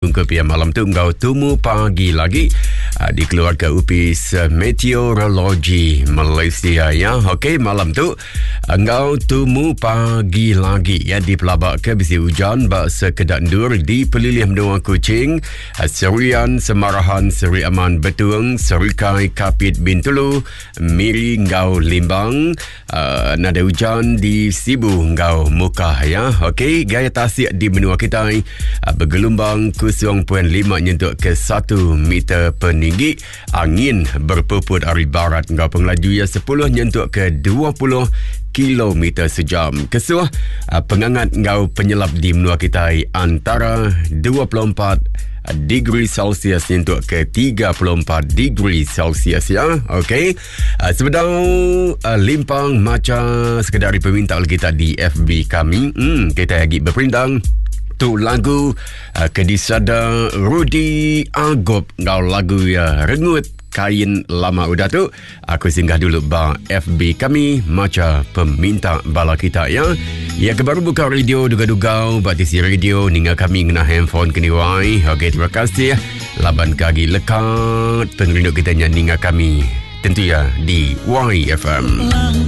bungkul pia malam tu ngau tumu pagi lagi dikeluarkan Upis Meteorologi Malaysia ya. Okey, malam tu ngau tumu pagi lagi ya di Pelabak ke bisi hujan bak sekedak ndur di Pelilih Menua Kuching, Serian Semarahan, Seri Aman Betuang, Serikai Kapit Bintulu, Miri ngau Limbang, nada hujan di Sibu ngau Mukah ya. Okey, gaya tasik di Menua Kitai bergelombang 0.5 nyentuk ke 1 meter per tinggi. Angin berpuput dari barat ngau pengelaju ya 10 nyentuk ke 20 kilometer sejam. Kesuah pengangat ngau penyelam di Menua Kitai antara 24 degree Celsius untuk ke 34 degree Celsius ya. Okey. Sebenarnya limpang macam sekedar peminta kita di FB kami. Kita lagi berperintang tu lagu kedisada Rudy Agop ngau lagu ya rengut kain lama udah tu. Aku singgah dulu bang FB kami maca peminta bala kita ya. Ya kebaru buka radio duga-duga batisi radio ninga kami ngena handphone kini wai. Okey, terima kasih laban kagi lekat penerindu kita ninga kami tentu ya di YFM.